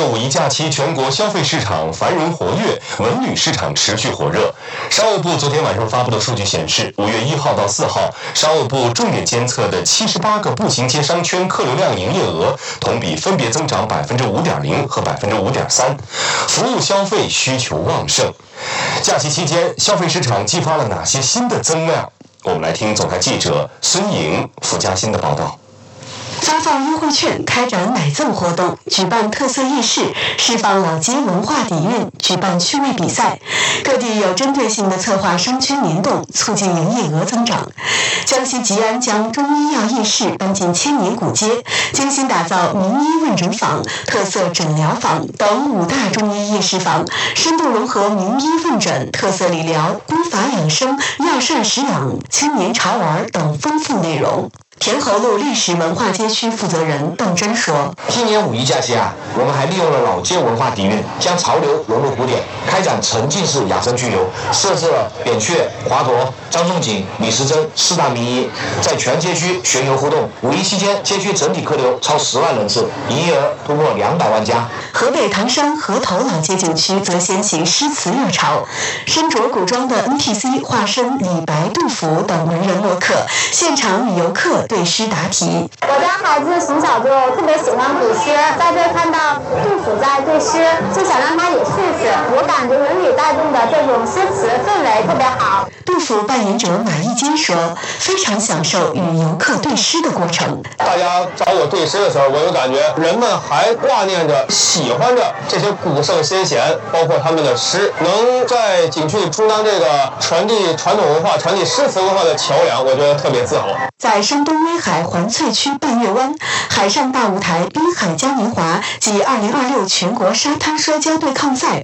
五一假期，全国消费市场繁荣活跃，文旅市场持续火热。商务部昨天晚上发布的数据显示，5月1号到4号，商务部重点监测的78个步行街商圈客流量营业额同比分别增长5.0%和5.3%，服务消费需求旺盛。假期期间，消费市场激发了哪些新的增量？我们来听总台记者孙颖、付嘉欣的报道。 发放优惠券，开展买赠活动，举办特色夜市，释放老街文化底蕴，举办趣味比赛，各地有针对性的策划商圈联动，促进营业额增长。江西吉安将中医药夜市搬进千年古街，精心打造名医问诊坊、特色诊疗坊等5大中医夜市坊，深度融合名医问诊、特色理疗、功法养生、药膳食养、青年潮玩等丰富内容。田侯路历史文化街区负责人邓真说：“ 今年五一假期我们还利用了老街文化底蕴，将潮流融入古典，开展沉浸式养生拘留，设置了扁鹊、华佗、张仲景、李时珍4大名医，在全街区巡游互动。五一期间，街区整体客流超10万人次，营业额突破200万加。” 河北唐山河头老街景区则掀起诗词热潮，身着古装的 NPC 化身李白、杜甫等文人墨客，现场与游客对诗答题。 我家孩子从小就特别喜欢古诗，在这看到杜甫在对诗，就想让他也试试。我感觉文旅带动的这种诗词氛围特别好。 杜甫扮演者马一坚说：“非常享受与游客对诗的过程。 大家找我对诗的时候，我有感觉人们还挂念着、喜欢着这些古圣先贤，包括他们的诗，能在景区里充当这个传递传统文化、传递诗词文化的桥梁，我觉得特别自豪。” 在山东威海环翠区半月湾，海上大舞台滨海嘉年华暨2026全国沙滩摔跤对抗赛